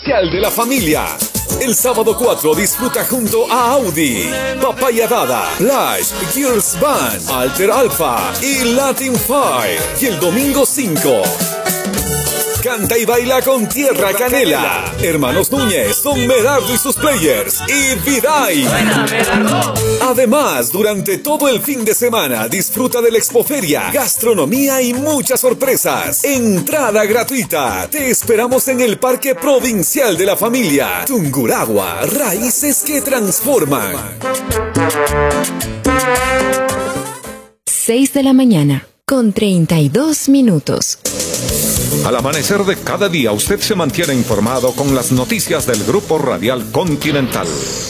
De la familia. El sábado 4 disfruta junto a Audi, Papaya Dada, Flash, Gears Band, Alter Alpha y Latin Fire. Y el domingo 5 canta y baila con Tierra Canela, Hermanos Núñez, Don Medardo y sus players y Viday. Además, durante todo el fin de semana disfruta de la expoferia, gastronomía y muchas sorpresas. Entrada gratuita. Te esperamos en el Parque Provincial de la Familia. Tungurahua, raíces que transforman. 6 de la mañana, con 32 minutos. Al amanecer de cada día, usted se mantiene informado con las noticias del Grupo Radial Continental.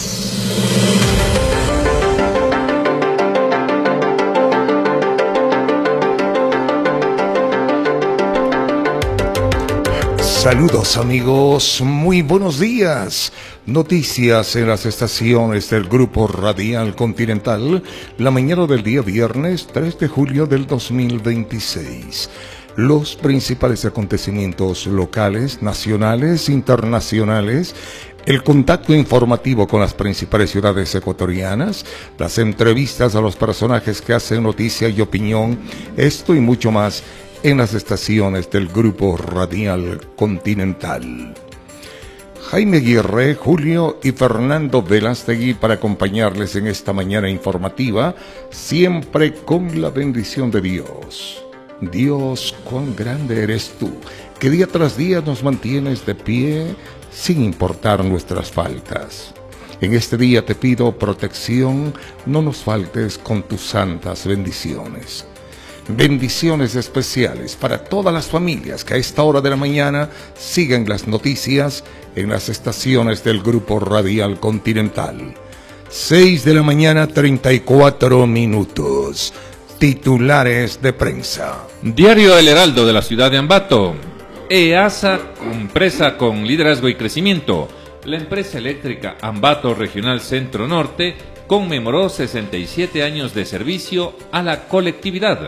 Saludos amigos, muy buenos días. Noticias en las estaciones del Grupo Radial Continental, la mañana del día viernes 3 de julio del 2026. Los principales acontecimientos locales, nacionales, internacionales, el contacto informativo con las principales ciudades ecuatorianas, las entrevistas a los personajes que hacen noticia y opinión, esto y mucho más en las estaciones del Grupo Radial Continental. Jaime Aguirre, Julio y Fernando Velastegui para acompañarles en esta mañana informativa, siempre con la bendición de Dios. Dios, cuán grande eres tú, que día tras día nos mantienes de pie sin importar nuestras faltas. En este día te pido protección, no nos faltes con tus santas bendiciones. Bendiciones especiales para todas las familias que a esta hora de la mañana siguen las noticias en las estaciones del Grupo Radial Continental. 6 de la mañana, 34 minutos. Titulares de prensa. Diario El Heraldo de la ciudad de Ambato. EASA, empresa con liderazgo y crecimiento. La empresa eléctrica Ambato Regional Centro Norte conmemoró 67 años de servicio a la colectividad.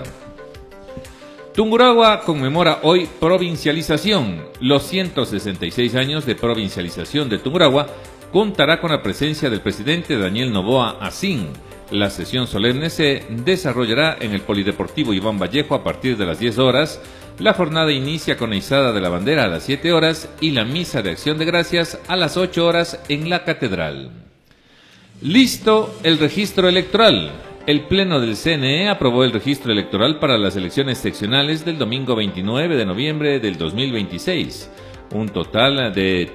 Tungurahua conmemora hoy provincialización. Los 166 años de provincialización de Tungurahua contará con la presencia del presidente Daniel Noboa Asín. La sesión solemne se desarrollará en el Polideportivo Iván Vallejo a partir de las 10 horas. La jornada inicia con la izada de la bandera a las 7 horas y la misa de acción de gracias a las 8 horas en la catedral. Listo el registro electoral. El Pleno del CNE aprobó el registro electoral para las elecciones seccionales del domingo 29 de noviembre del 2026. Un total de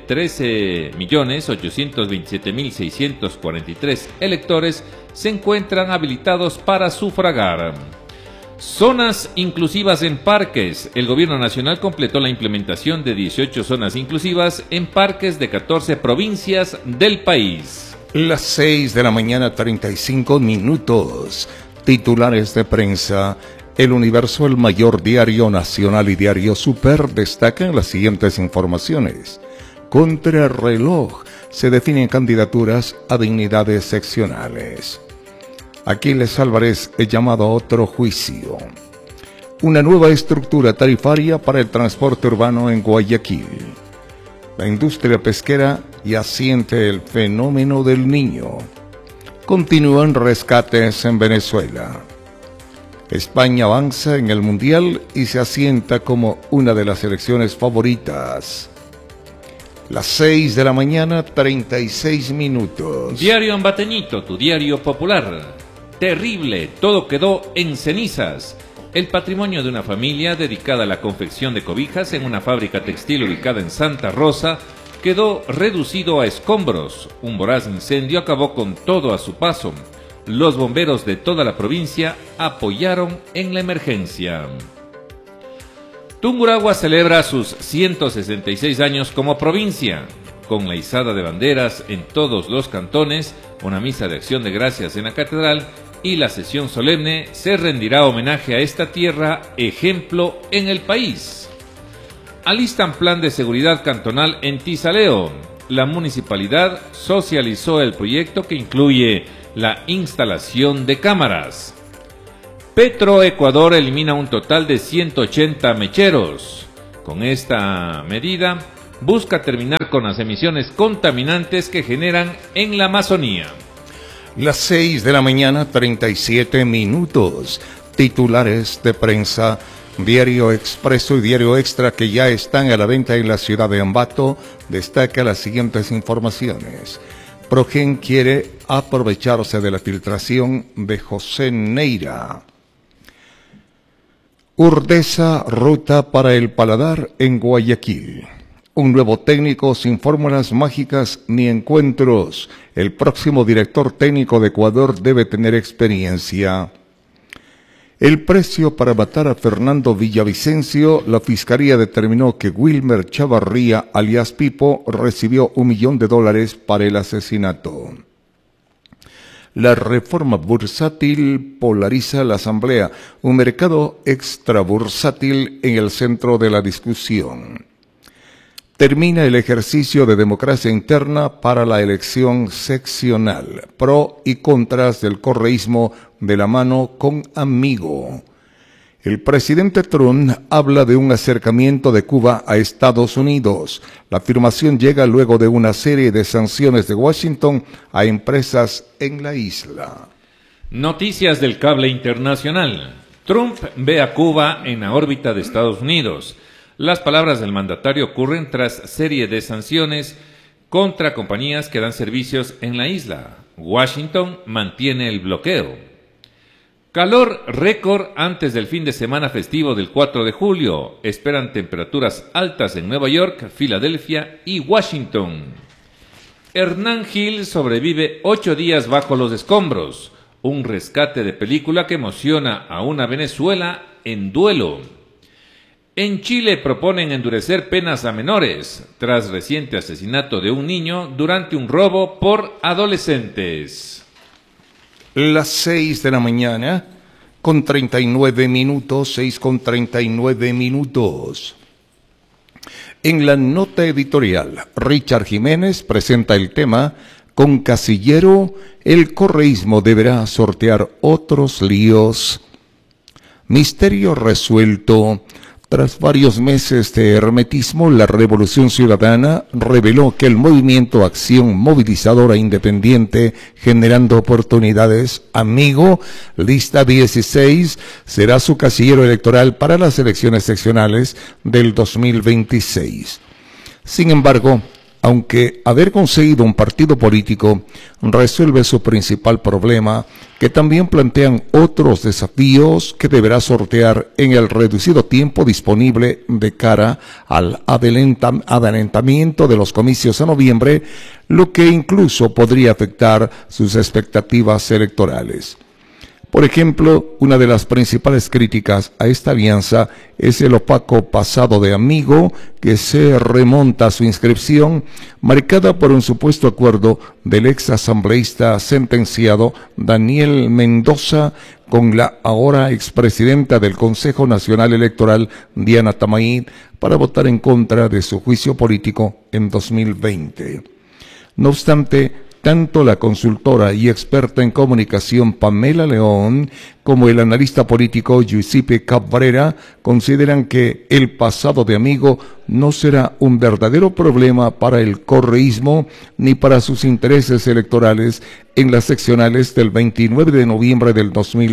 13.827.643 electores se encuentran habilitados para sufragar. Zonas inclusivas en parques. El Gobierno Nacional completó la implementación de 18 zonas inclusivas en parques de 14 provincias del país. Las 6 de la mañana, 35 minutos. Titulares de prensa. El Universo, el mayor diario nacional y diario super, destacan las siguientes informaciones. Contrarreloj, se definen candidaturas a dignidades seccionales. Aquiles Álvarez es llamado a otro juicio. Una nueva estructura tarifaria para el transporte urbano en Guayaquil. La industria pesquera ya siente el fenómeno del Niño. Continúan rescates en Venezuela. España avanza en el Mundial y se asienta como una de las selecciones favoritas. Las 6 de la mañana, 36 minutos. Diario Ambateñito, tu diario popular. Terrible, todo quedó en cenizas. El patrimonio de una familia dedicada a la confección de cobijas en una fábrica textil ubicada en Santa Rosa quedó reducido a escombros. Un voraz incendio acabó con todo a su paso. Los bomberos de toda la provincia apoyaron en la emergencia. Tungurahua celebra sus 166 años como provincia, con la izada de banderas en todos los cantones, una misa de acción de gracias en la catedral y la sesión solemne se rendirá homenaje a esta tierra, ejemplo en el país. Alistan plan de seguridad cantonal en Tizaleo. La municipalidad socializó el proyecto que incluye la instalación de cámaras. Petroecuador elimina un total de 180 mecheros. Con esta medida, busca terminar con las emisiones contaminantes que generan en la Amazonía. Las 6 de la mañana, 37 minutos. Titulares de prensa, Diario Expreso y Diario Extra, que ya están a la venta en la ciudad de Ambato, destaca las siguientes informaciones. Progen quiere aprovecharse de la filtración de José Neira. Urdesa, ruta para el paladar en Guayaquil. Un nuevo técnico sin fórmulas mágicas ni encuentros. El próximo director técnico de Ecuador debe tener experiencia. El precio para matar a Fernando Villavicencio, la Fiscalía determinó que Wilmer Chavarría, alias Pipo, recibió $1 millón para el asesinato. La reforma bursátil polariza la Asamblea, un mercado extrabursátil en el centro de la discusión. Termina el ejercicio de democracia interna para la elección seccional, pro y contras del correísmo de la mano con Amigo. El presidente Trump habla de un acercamiento de Cuba a Estados Unidos. La afirmación llega luego de una serie de sanciones de Washington a empresas en la isla. Noticias del cable internacional. Trump ve a Cuba en la órbita de Estados Unidos. Las palabras del mandatario ocurren tras serie de sanciones contra compañías que dan servicios en la isla. Washington mantiene el bloqueo. Calor récord antes del fin de semana festivo del 4 de julio. Esperan temperaturas altas en Nueva York, Filadelfia y Washington. Hernán Gil sobrevive 8 días bajo los escombros. Un rescate de película que emociona a una Venezuela en duelo. En Chile proponen endurecer penas a menores tras reciente asesinato de un niño durante un robo por adolescentes. Las 6 de la mañana, con 39 minutos, 6 con 39 minutos. En la nota editorial, Richard Jiménez presenta el tema «Con Casillero, el correísmo deberá sortear otros líos». Misterio resuelto. Tras varios meses de hermetismo, la Revolución Ciudadana reveló que el movimiento Acción Movilizadora Independiente Generando Oportunidades, Amigo, lista 16, será su casillero electoral para las elecciones seccionales del 2026. Sin embargo, aunque haber conseguido un partido político resuelve su principal problema, que también plantean otros desafíos que deberá sortear en el reducido tiempo disponible de cara al adelantamiento de los comicios a noviembre, lo que incluso podría afectar sus expectativas electorales. Por ejemplo, una de las principales críticas a esta alianza es el opaco pasado de Amigo, que se remonta a su inscripción, marcada por un supuesto acuerdo del ex asambleísta sentenciado Daniel Mendoza con la ahora expresidenta del Consejo Nacional Electoral, Diana Tamaid, para votar en contra de su juicio político en 2020. No obstante, tanto la consultora y experta en comunicación Pamela León como el analista político Giuseppe Cabrera consideran que el pasado de Amigo no será un verdadero problema para el correísmo ni para sus intereses electorales en las seccionales del 29 de noviembre del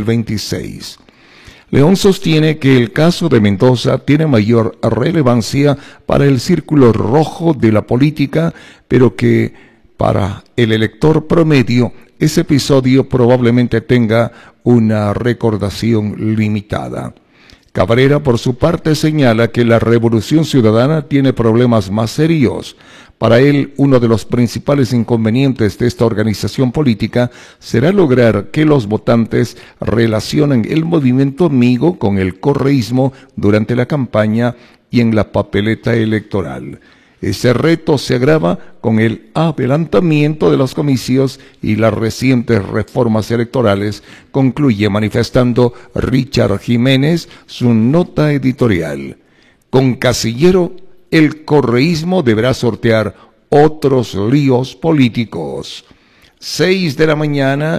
2026. León sostiene que el caso de Mendoza tiene mayor relevancia para el círculo rojo de la política, pero que para el elector promedio, ese episodio probablemente tenga una recordación limitada. Cabrera, por su parte, señala que la Revolución Ciudadana tiene problemas más serios. Para él, uno de los principales inconvenientes de esta organización política será lograr que los votantes relacionen el movimiento Amigo con el correísmo durante la campaña y en la papeleta electoral. Ese reto se agrava con el adelantamiento de los comicios y las recientes reformas electorales, concluye manifestando Richard Jiménez su nota editorial. Con Casillero, el correísmo deberá sortear otros líos políticos. 6 de la mañana,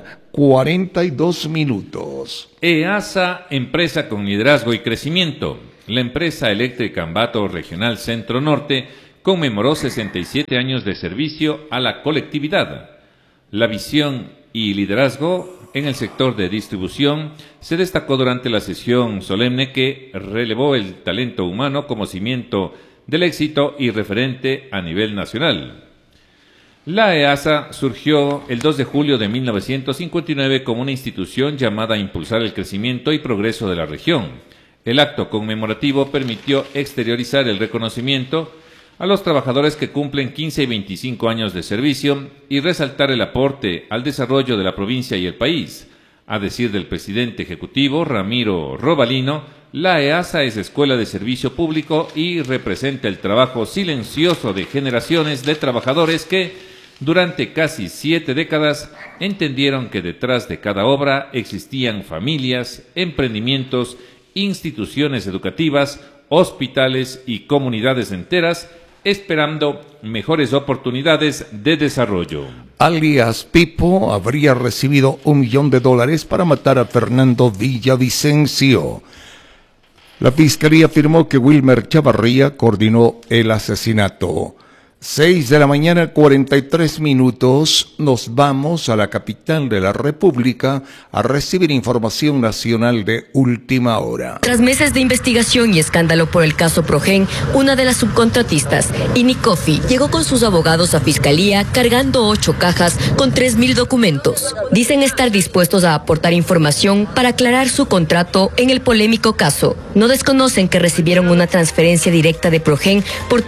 42 minutos. EASA, empresa con liderazgo y crecimiento. La empresa eléctrica Ambato Regional Centro Norte conmemoró 67 años de servicio a la colectividad. La visión y liderazgo en el sector de distribución se destacó durante la sesión solemne que relevó el talento humano como cimiento del éxito y referente a nivel nacional. La EASA surgió el 2 de julio de 1959 como una institución llamada a impulsar el crecimiento y progreso de la región. El acto conmemorativo permitió exteriorizar el reconocimiento a los trabajadores que cumplen 15 y 25 años de servicio y resaltar el aporte al desarrollo de la provincia y el país. A decir del presidente ejecutivo, Ramiro Robalino, la EASA es escuela de servicio público y representa el trabajo silencioso de generaciones de trabajadores que, durante casi 7 décadas, entendieron que detrás de cada obra existían familias, emprendimientos, instituciones educativas, hospitales y comunidades enteras, esperando mejores oportunidades de desarrollo. Alias Pipo habría recibido $1 millón para matar a Fernando Villavicencio. La fiscalía afirmó que Wilmer Chavarría coordinó el asesinato. 6 de la mañana, 43 minutos, nos vamos a la capital de la República a recibir información nacional de última hora. Tras meses de investigación y escándalo por el caso Progen, una de las subcontratistas, Inicofi, llegó con sus abogados a Fiscalía cargando 8 cajas con 3.000 documentos. Dicen estar dispuestos a aportar información para aclarar su contrato en el polémico caso. No desconocen que recibieron una transferencia directa de Progen por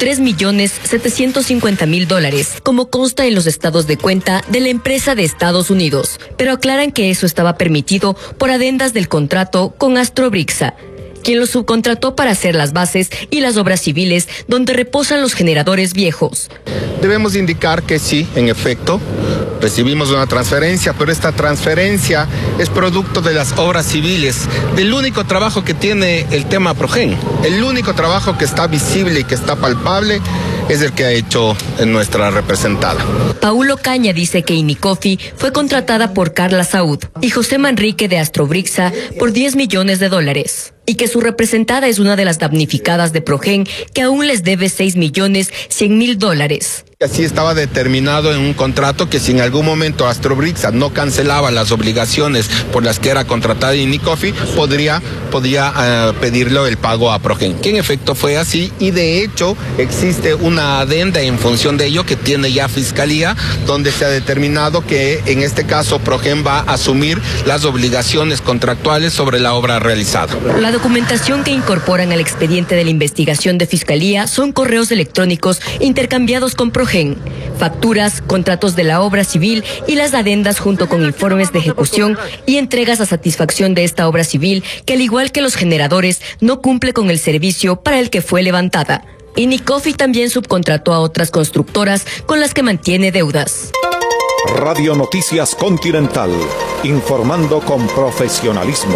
$3.750.000, como consta en los estados de cuenta de la empresa de Estados Unidos, pero aclaran que eso estaba permitido por adendas del contrato con Astrobrixa, quien lo subcontrató para hacer las bases y las obras civiles donde reposan los generadores viejos. Debemos indicar que sí, en efecto, recibimos una transferencia, pero esta transferencia es producto de las obras civiles, del único trabajo que tiene el tema Progen. El único trabajo que está visible y que está palpable es el que ha hecho nuestra representada. Paulo Caña dice que Inicofi fue contratada por Carla Saúd y José Manrique de Astrobrixa por $10 millones, y que su representada es una de las damnificadas de Progen que aún les debe $6.100.000. Así estaba determinado en un contrato que si en algún momento Astrobrixa no cancelaba las obligaciones por las que era contratada Inicofi, podría pedirle el pago a Progen, que en efecto fue así, y de hecho existe una adenda en función de ello que tiene ya Fiscalía, donde se ha determinado que en este caso Progen va a asumir las obligaciones contractuales sobre la obra realizada. La documentación que incorporan al expediente de la investigación de Fiscalía son correos electrónicos intercambiados con Progen, facturas, contratos de la obra civil y las adendas junto con informes de ejecución y entregas a satisfacción de esta obra civil que, al igual que los generadores, no cumple con el servicio para el que fue levantada. Inicofi también subcontrató a otras constructoras con las que mantiene deudas. Radio Noticias Continental, informando con profesionalismo.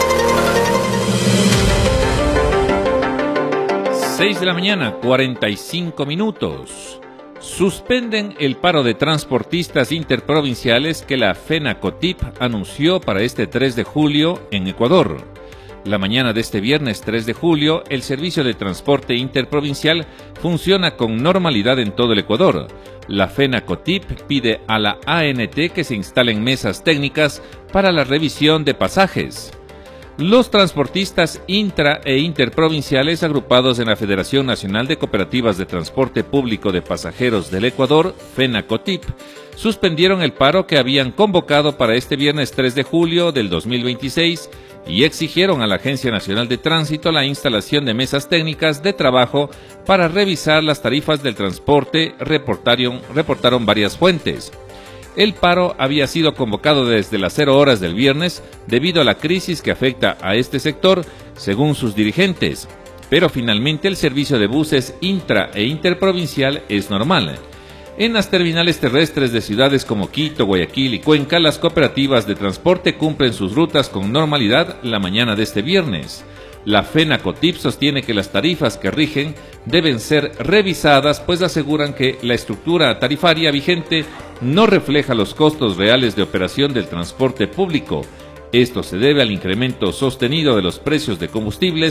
6 de la mañana, 45 minutos. Suspenden el paro de transportistas interprovinciales que la FENACOTIP anunció para este 3 de julio en Ecuador. La mañana de este viernes 3 de julio, el servicio de transporte interprovincial funciona con normalidad en todo el Ecuador. La FENACOTIP pide a la ANT que se instalen mesas técnicas para la revisión de pasajes. Los transportistas intra e interprovinciales agrupados en la Federación Nacional de Cooperativas de Transporte Público de Pasajeros del Ecuador, FENACOTIP, suspendieron el paro que habían convocado para este viernes 3 de julio del 2026 y exigieron a la Agencia Nacional de Tránsito la instalación de mesas técnicas de trabajo para revisar las tarifas del transporte, reportaron varias fuentes. El paro había sido convocado desde las 0 horas del viernes debido a la crisis que afecta a este sector, según sus dirigentes, pero finalmente el servicio de buses intra e interprovincial es normal. En las terminales terrestres de ciudades como Quito, Guayaquil y Cuenca, las cooperativas de transporte cumplen sus rutas con normalidad la mañana de este viernes. La FENACOTIP sostiene que las tarifas que rigen deben ser revisadas, pues aseguran que la estructura tarifaria vigente no refleja los costos reales de operación del transporte público. Esto se debe al incremento sostenido de los precios de combustibles,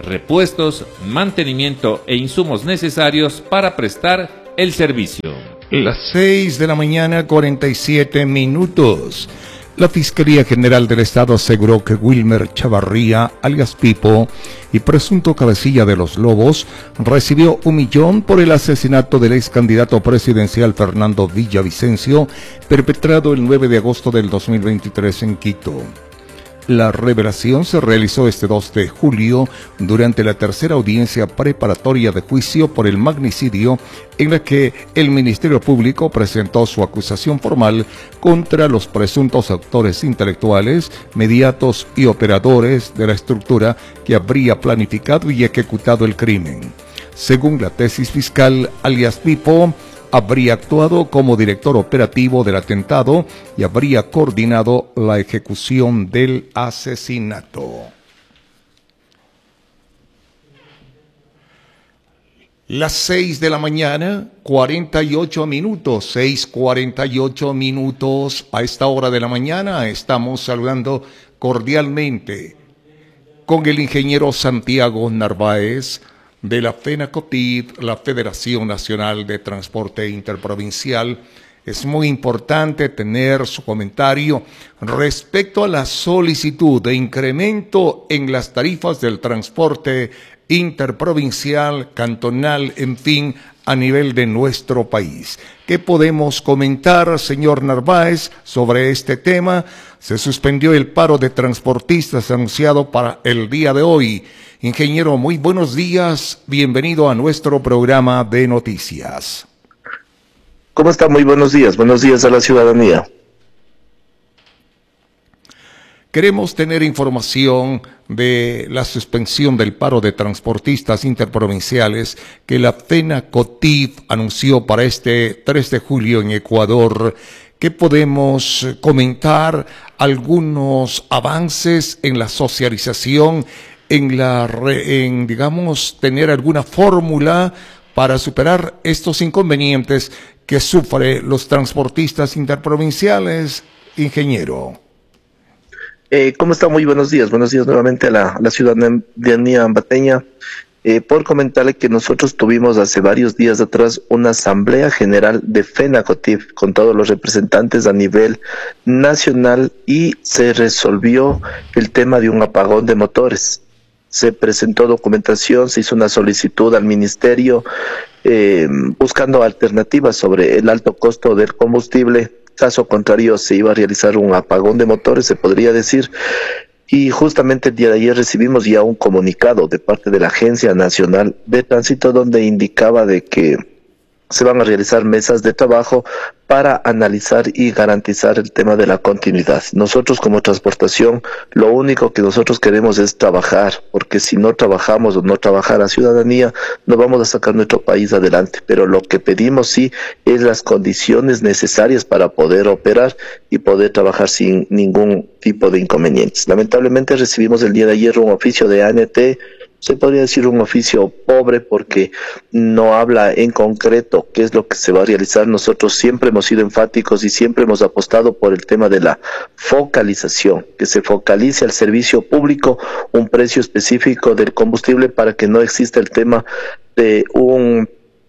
repuestos, mantenimiento e insumos necesarios para prestar el servicio. Las 6 de la mañana, 47 minutos. La Fiscalía General del Estado aseguró que Wilmer Chavarría, alias Pipo, y presunto cabecilla de los Lobos, recibió 1 millón por el asesinato del ex candidato presidencial Fernando Villavicencio, perpetrado el 9 de agosto del 2023 en Quito. La revelación se realizó este 2 de julio durante la tercera audiencia preparatoria de juicio por el magnicidio, en la que el Ministerio Público presentó su acusación formal contra los presuntos autores intelectuales, mediatos y operadores de la estructura que habría planificado y ejecutado el crimen. Según la tesis fiscal, alias Pipo habría actuado como director operativo del atentado y habría coordinado la ejecución del asesinato. Las 6 de la mañana, 48 minutos, 6:48 minutos. A esta hora de la mañana estamos saludando cordialmente con el ingeniero Santiago Narváez, de la FENACOTID, la Federación Nacional de Transporte Interprovincial. Es muy importante tener su comentario respecto a la solicitud de incremento en las tarifas del transporte interprovincial, cantonal, en fin, a nivel de nuestro país. ¿Qué podemos comentar, señor Narváez, sobre este tema? Se suspendió el paro de transportistas anunciado para el día de hoy. Ingeniero, muy buenos días. Bienvenido a nuestro programa de noticias. ¿Cómo está? Muy buenos días. Buenos días a la ciudadanía. Queremos tener información de la suspensión del paro de transportistas interprovinciales que la FENACOTID anunció para este 3 de julio en Ecuador. ¿Qué podemos comentar? Algunos avances en la socialización, digamos, tener alguna fórmula para superar estos inconvenientes que sufren los transportistas interprovinciales, ingeniero. ¿Cómo está? Muy buenos días. Buenos días nuevamente a la ciudadanía ambateña. Por comentarle que nosotros tuvimos hace varios días atrás una asamblea general de FENACOTID con todos los representantes a nivel nacional y se resolvió el tema de un apagón de motores. Se presentó documentación, se hizo una solicitud al ministerio buscando alternativas sobre el alto costo del combustible. Caso contrario, se iba a realizar un apagón de motores, se podría decir. Y justamente el día de ayer recibimos ya un comunicado de parte de la Agencia Nacional de Tránsito donde indicaba de que se van a realizar mesas de trabajo para analizar y garantizar el tema de la continuidad. Nosotros como transportación, lo único que nosotros queremos es trabajar, porque si no trabajamos o no trabaja la ciudadanía, no vamos a sacar nuestro país adelante. Pero lo que pedimos sí es las condiciones necesarias para poder operar y poder trabajar sin ningún tipo de inconvenientes. Lamentablemente recibimos el día de ayer un oficio de ANT. Se podría decir un oficio pobre porque no habla en concreto qué es lo que se va a realizar. Nosotros siempre hemos sido enfáticos y siempre hemos apostado por el tema de la focalización, que se focalice al servicio público un precio específico del combustible para que no exista el tema de un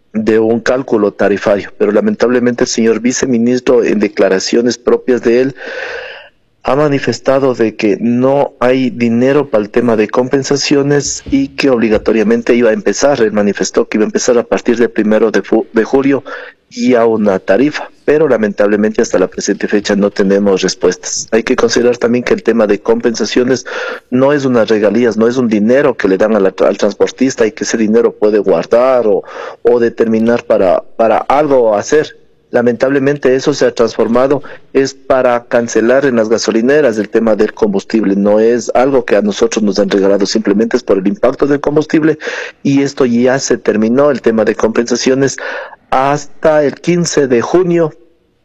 cálculo tarifario. Pero lamentablemente el señor viceministro, en declaraciones propias de él, ha manifestado de que no hay dinero para el tema de compensaciones y que obligatoriamente iba a empezar. Él manifestó que iba a empezar a partir del 1 de julio ya una tarifa, pero lamentablemente hasta la presente fecha no tenemos respuestas. Hay que considerar también que el tema de compensaciones no es unas regalías, no es un dinero que le dan al transportista y que ese dinero puede guardar o determinar para algo hacer. Lamentablemente eso se ha transformado, es para cancelar en las gasolineras el tema del combustible, no es algo que a nosotros nos han regalado, simplemente es por el impacto del combustible y esto ya se terminó, el tema de compensaciones hasta el 15 de junio.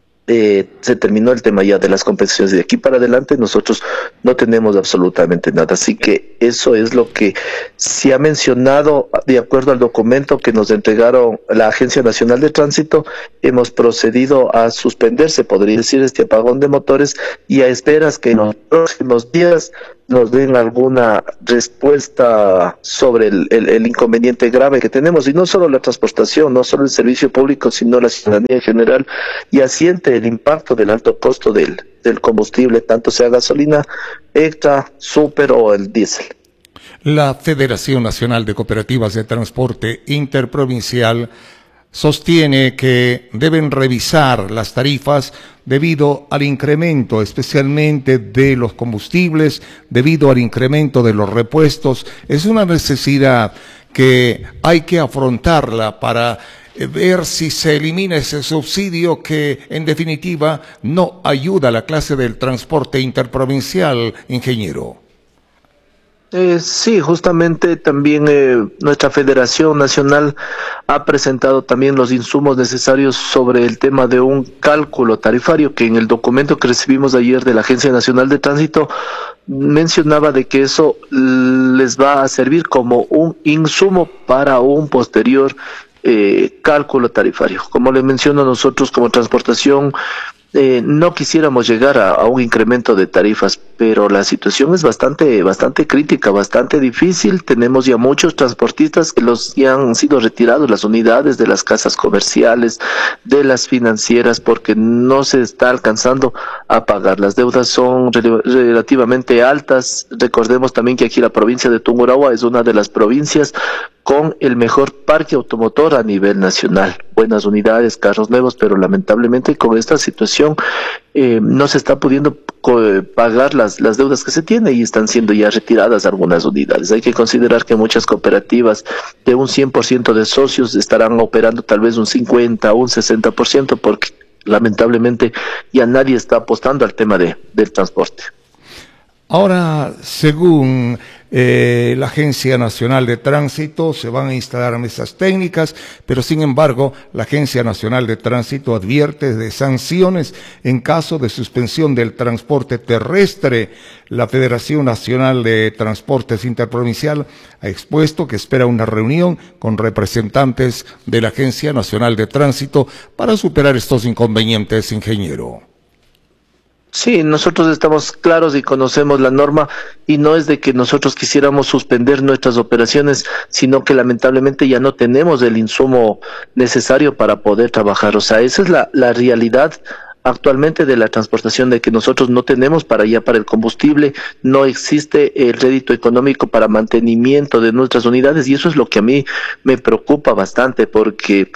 Se terminó el tema ya de las compensaciones y de aquí para adelante nosotros no tenemos absolutamente nada, así que eso es lo que se ha mencionado de acuerdo al documento que nos entregaron la Agencia Nacional de Tránsito. Hemos procedido a suspender, se podría decir, este apagón de motores y a esperas que en los próximos días nos den alguna respuesta sobre el inconveniente grave que tenemos, y no solo la transportación, no solo el servicio público, sino la ciudadanía en general, ya siente el impacto del alto costo del combustible, tanto sea gasolina, extra, super o el diésel. La Federación Nacional de Cooperativas de Transporte Interprovincial sostiene que deben revisar las tarifas debido al incremento, especialmente de los combustibles, debido al incremento de los repuestos. Es una necesidad que hay que afrontarla para ver si se elimina ese subsidio que, en definitiva, no ayuda a la clase del transporte interprovincial, ingeniero. Sí, justamente también nuestra Federación Nacional ha presentado también los insumos necesarios sobre el tema de un cálculo tarifario, que en el documento que recibimos ayer de la Agencia Nacional de Tránsito mencionaba de que eso les va a servir como un insumo para un posterior cálculo tarifario. Como le menciono, nosotros como transportación no quisiéramos llegar a un incremento de tarifas, pero la situación es bastante crítica, bastante difícil. Tenemos ya muchos transportistas que ya han sido retirados las unidades de las casas comerciales, de las financieras, porque no se está alcanzando a pagar. Las deudas son relativamente altas. Recordemos también que aquí la provincia de Tungurahua es una de las provincias con el mejor parque automotor a nivel nacional. Buenas unidades, carros nuevos, pero lamentablemente con esta situación no se está pudiendo pagar las deudas que se tiene y están siendo ya retiradas algunas unidades. Hay que considerar que muchas cooperativas de un 100% de socios estarán operando tal vez un 50 o un 60%, porque lamentablemente ya nadie está apostando al tema del transporte. Ahora, según la Agencia Nacional de Tránsito, se van a instalar mesas técnicas, pero sin embargo, la Agencia Nacional de Tránsito advierte de sanciones en caso de suspensión del transporte terrestre. La Federación Nacional de Transportes Interprovincial ha expuesto que espera una reunión con representantes de la Agencia Nacional de Tránsito para superar estos inconvenientes, ingeniero. Sí, nosotros estamos claros y conocemos la norma, y no es de que nosotros quisiéramos suspender nuestras operaciones, sino que lamentablemente ya no tenemos el insumo necesario para poder trabajar. O sea, esa es la realidad actualmente de la transportación, de que nosotros no tenemos para el combustible, no existe el rédito económico para mantenimiento de nuestras unidades, y eso es lo que a mí me preocupa bastante, porque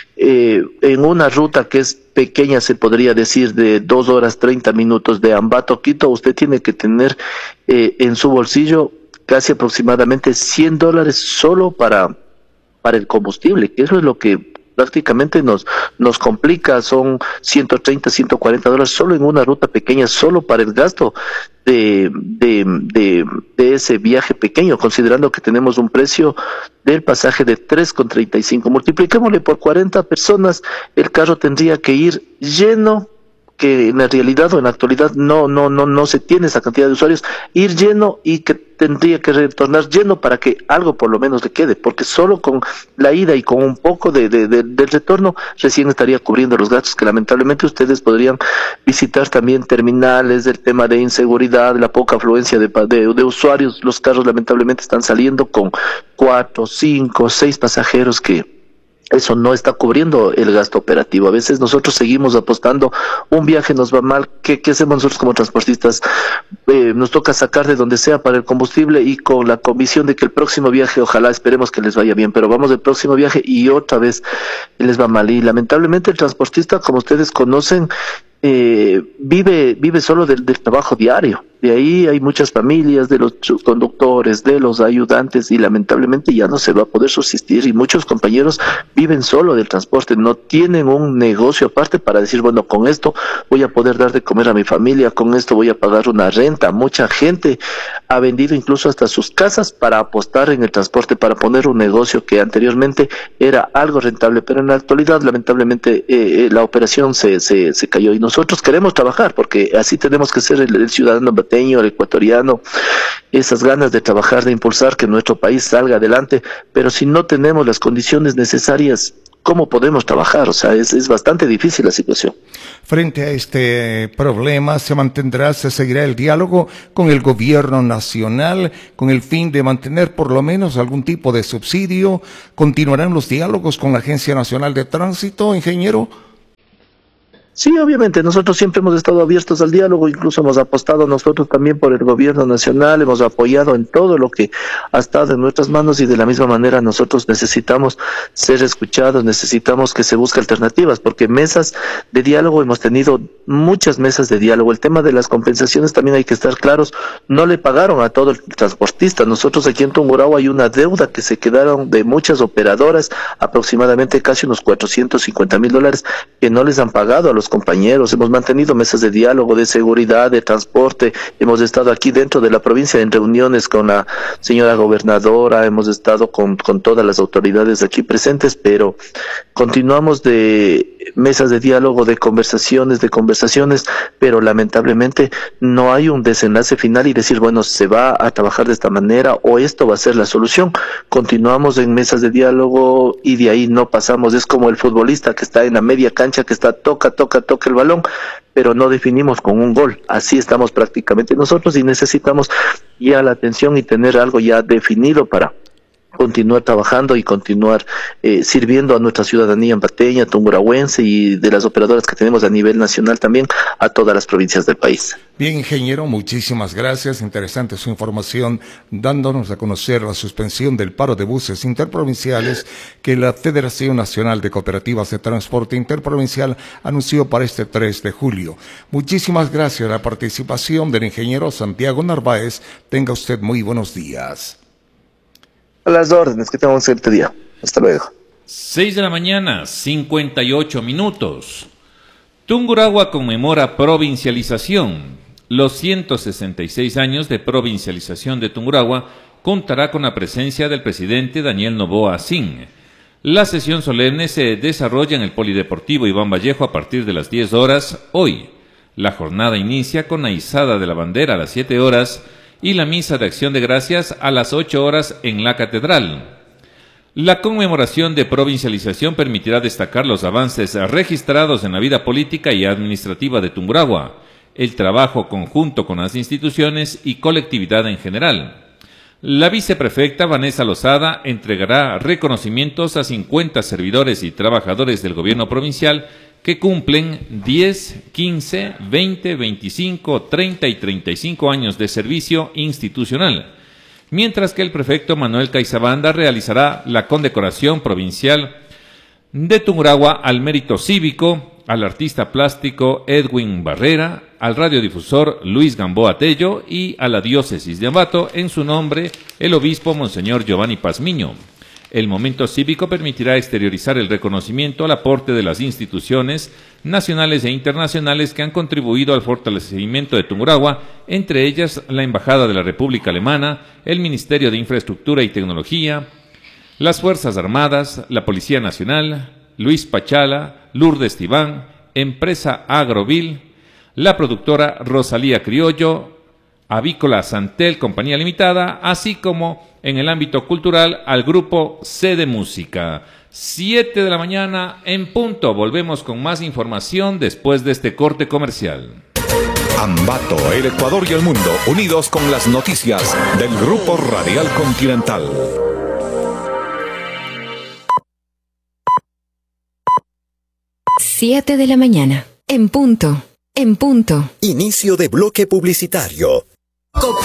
en una ruta que es pequeña, se podría decir de 2 horas 30 minutos de Ambato a Quito, usted tiene que tener en su bolsillo casi aproximadamente $100 solo para el combustible, que eso es lo que prácticamente nos complica. Son $130, $140 solo en una ruta pequeña, solo para el gasto de ese viaje pequeño, considerando que tenemos un precio del pasaje de 3,35. Multipliquémosle por 40 personas, el carro tendría que ir lleno, que en la realidad o en la actualidad no se tiene esa cantidad de usuarios, ir lleno, y que tendría que retornar lleno para que algo por lo menos le quede, porque solo con la ida y con un poco del retorno recién estaría cubriendo los gastos, que lamentablemente ustedes podrían visitar también terminales, el tema de inseguridad, la poca afluencia de usuarios. Los carros lamentablemente están saliendo con 4, 5, 6 pasajeros, que eso no está cubriendo el gasto operativo. A veces nosotros seguimos apostando, un viaje nos va mal, ¿qué hacemos nosotros como transportistas? Nos toca sacar de donde sea para el combustible, y con la convicción de que el próximo viaje, ojalá, esperemos que les vaya bien, pero vamos del próximo viaje y otra vez les va mal. Y lamentablemente el transportista, como ustedes conocen, vive solo del trabajo diario. De ahí hay muchas familias, de los conductores, de los ayudantes, y lamentablemente ya no se va a poder subsistir, y muchos compañeros viven solo del transporte, no tienen un negocio aparte para decir, bueno, con esto voy a poder dar de comer a mi familia, con esto voy a pagar una renta. Mucha gente ha vendido incluso hasta sus casas para apostar en el transporte, para poner un negocio que anteriormente era algo rentable, pero en la actualidad lamentablemente la operación se cayó, y nosotros queremos trabajar, porque así tenemos que ser el ciudadano bateño, el ecuatoriano, esas ganas de trabajar, de impulsar que nuestro país salga adelante, pero si no tenemos las condiciones necesarias, cómo podemos trabajar. O sea, es bastante difícil la situación. Frente a este problema, se seguirá el diálogo con el gobierno nacional con el fin de mantener por lo menos algún tipo de subsidio. ¿Continuarán los diálogos con la Agencia Nacional de Tránsito, ingeniero? Sí, obviamente, nosotros siempre hemos estado abiertos al diálogo, incluso hemos apostado nosotros también por el gobierno nacional, hemos apoyado en todo lo que ha estado en nuestras manos y de la misma manera nosotros necesitamos ser escuchados, necesitamos que se busque alternativas, porque mesas de diálogo hemos tenido muchas mesas de diálogo. El tema de las compensaciones también hay que estar claros, no le pagaron a todo el transportista. Nosotros aquí en Tungurahua hay una deuda que se quedaron de muchas operadoras, aproximadamente casi unos $450,000 que no les han pagado a los compañeros. Hemos mantenido mesas de diálogo, de seguridad, de transporte, hemos estado aquí dentro de la provincia en reuniones con la señora gobernadora, hemos estado con todas las autoridades aquí presentes, pero continuamos de mesas de diálogo, de conversaciones, pero lamentablemente no hay un desenlace final y decir, bueno, se va a trabajar de esta manera o esto va a ser la solución. Continuamos en mesas de diálogo y de ahí no pasamos. Es como el futbolista que está en la media cancha, que está toca el balón, pero no definimos con un gol. Así estamos prácticamente nosotros y necesitamos ya la atención y tener algo ya definido para continuar trabajando y continuar sirviendo a nuestra ciudadanía ambateña, tungurahuense y de las operadoras que tenemos a nivel nacional también a todas las provincias del país. Bien, ingeniero, muchísimas gracias. Interesante su información, dándonos a conocer la suspensión del paro de buses interprovinciales que la Federación Nacional de Cooperativas de Transporte Interprovincial anunció para este 3 de julio. Muchísimas gracias a la participación del ingeniero Santiago Narváez. Tenga usted muy buenos días. A las órdenes, que tengamos un excelente día. Hasta luego. 6 de la mañana, 58 minutos. Tungurahua conmemora provincialización. Los 166 años de provincialización de Tungurahua contará con la presencia del presidente Daniel Noboa Asín. La sesión solemne se desarrolla en el Polideportivo Iván Vallejo a partir de las 10 horas hoy. La jornada inicia con la izada de la bandera a las 7 horas y la misa de acción de gracias a las 8 horas en la catedral. La conmemoración de provincialización permitirá destacar los avances registrados en la vida política y administrativa de Tungurahua, el trabajo conjunto con las instituciones y colectividad en general. La viceprefecta Vanessa Lozada entregará reconocimientos a 50 servidores y trabajadores del gobierno provincial que cumplen 10, 15, 20, 25, 30 y 35 años de servicio institucional, mientras que el prefecto Manuel Caizabanda realizará la condecoración provincial de Tungurahua al mérito cívico, al artista plástico Edwin Barrera, al radiodifusor Luis Gamboa Tello y a la diócesis de Ambato, en su nombre el obispo Monseñor Giovanni Pazmiño. El momento cívico permitirá exteriorizar el reconocimiento al aporte de las instituciones nacionales e internacionales que han contribuido al fortalecimiento de Tungurahua, entre ellas la Embajada de la República Alemana, el Ministerio de Infraestructura y Tecnología, las Fuerzas Armadas, la Policía Nacional, Luis Pachala, Lourdes Tibán, Empresa Agrovil, la productora Rosalía Criollo, Avícola Santel, Compañía Limitada, así como en el ámbito cultural al grupo C de Música. 7 de la mañana en punto. Volvemos con más información después de este corte comercial. Ambato, el Ecuador y el mundo, unidos con las noticias del Grupo Radial Continental. Siete de la mañana, en punto. Inicio de bloque publicitario.